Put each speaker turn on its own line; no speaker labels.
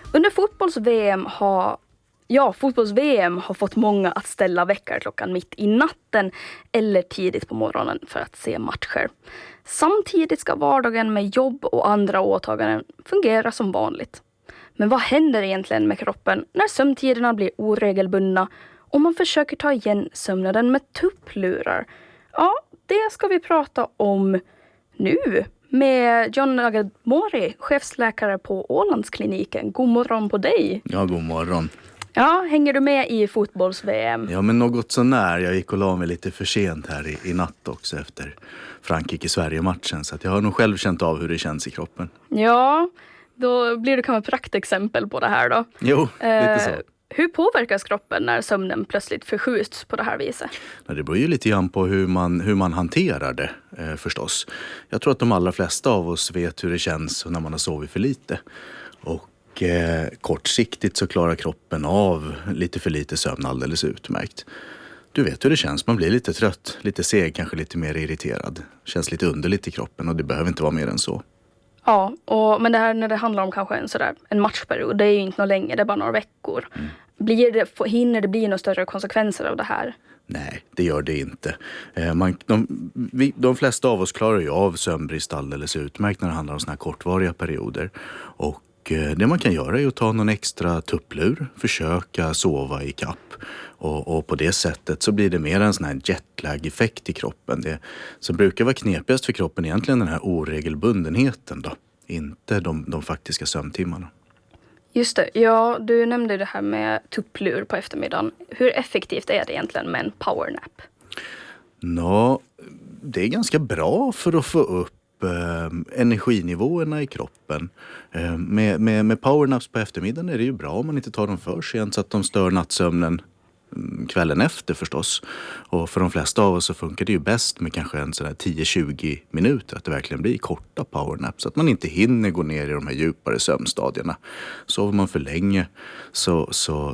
Under fotbolls-VM har fått många att ställa väckarklockan mitt i natten eller tidigt på morgonen för att se matcher. Samtidigt ska vardagen med jobb och andra åtaganden fungera som vanligt. Men vad händer egentligen med kroppen när sömntiderna blir oregelbundna och man försöker ta igen sömnaden med tupplurar? Ja, det ska vi prata om nu med John Agadmori, chefsläkare på Ålandskliniken. God morgon på dig.
Ja, god morgon.
Ja, hänger du med i fotbolls-VM?
Ja, men något så när. Jag gick och la mig lite för sent här i natt också efter Frankrike-Sverige-matchen. Så att jag har nog själv känt av hur det känns i kroppen.
Ja, då blir det kanske ett praktexempel på det här då.
Jo, lite så.
Hur påverkas kroppen när sömnen plötsligt förskjuts på det här viset?
Ja, det beror ju lite grann på hur man hanterar det förstås. Jag tror att de allra flesta av oss vet hur det känns när man har sovit för lite. Och kortsiktigt så klarar kroppen av lite för lite sömn alldeles utmärkt. Du vet hur det känns, man blir lite trött, lite seg, kanske lite mer irriterad. Känns lite underligt i kroppen och det behöver inte vara mer än så.
Ja, men det här när det handlar om kanske en matchperiod, det är ju inte något länge, det är bara några veckor. Hinner det bli några större konsekvenser av det här?
Nej, det gör det inte. De flesta av oss klarar ju av sömnbrist alldeles utmärkt när det handlar om såna här kortvariga perioder. Och det man kan göra är att ta någon extra tupplur, försöka sova i kapp. Och på det sättet så blir det mer en sån här jetlag-effekt i kroppen. Det som brukar vara knepigast för kroppen är egentligen den här oregelbundenheten då. Inte de faktiska sömntimmarna.
Just det, ja, du nämnde det här med tupplur på eftermiddagen. Hur effektivt är det egentligen med en powernap?
Nå, det är ganska bra för att få upp energinivåerna i kroppen. Med powernaps på eftermiddagen är det ju bra om man inte tar dem för sent så att de stör nattsömnen kvällen efter förstås. Och för de flesta av oss så funkar det ju bäst med kanske en sådär 10-20 minuter. Att det verkligen blir korta powernaps. Så att man inte hinner gå ner i de här djupare sömnstadierna. Sover man för länge så